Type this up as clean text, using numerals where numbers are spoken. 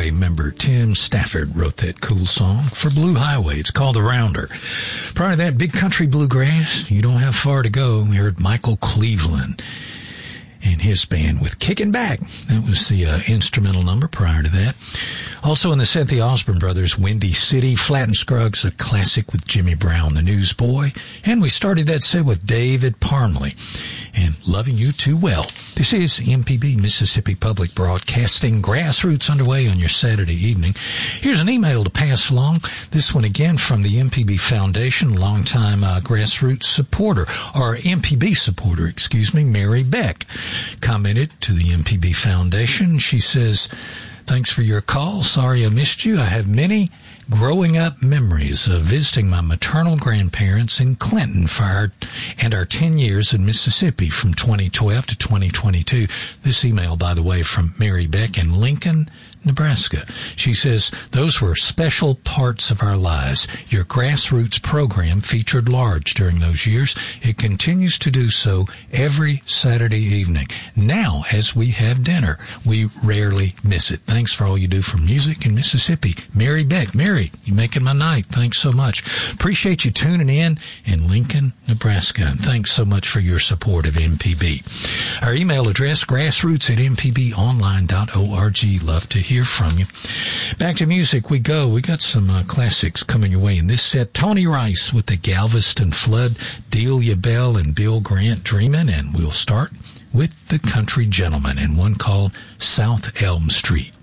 Highway member Tim Stafford wrote that cool song for Blue Highway. It's called The Rounder. Prior to that, Big Country Bluegrass, You Don't Have Far to Go. We heard Michael Cleveland and his band with Kicking Back. That was the instrumental number prior to that. Also in the set, the Osborne Brothers, Windy City, Flat and Scruggs, a classic with Jimmy Brown, the Newsboy. And we started that set with David Parmley and Loving You Too Well. This is MPB, Mississippi Public Broadcasting. Grassroots underway on your Saturday evening. Here's an email to pass along. This one again from the MPB Foundation, longtime grassroots supporter, or MPB supporter, Mary Beck. Commented to the MPB Foundation. She says, "Thanks for your call. Sorry I missed you. I have many growing up memories of visiting my maternal grandparents in Clinton and our 10 years in Mississippi from 2012 to 2022. This email, by the way, from Mary Beck in Lincoln, Nebraska. She says, "Those were special parts of our lives. Your grassroots program featured large during those years. It continues to do so every Saturday evening. Now, as we have dinner, we rarely miss it. Thanks for all you do for music in Mississippi." Mary Beck. Mary, you're making my night. Thanks so much. Appreciate you tuning in Lincoln, Nebraska. And thanks so much for your support of MPB. Our email address, grassroots@mpbonline.org. Love to hear from you. Back to music we go. We got some classics coming your way in this set. Tony Rice with the Galveston Flood, Delia Bell and Bill Grant Dreamin', and we'll start with the Country Gentleman and one called South Elm Street.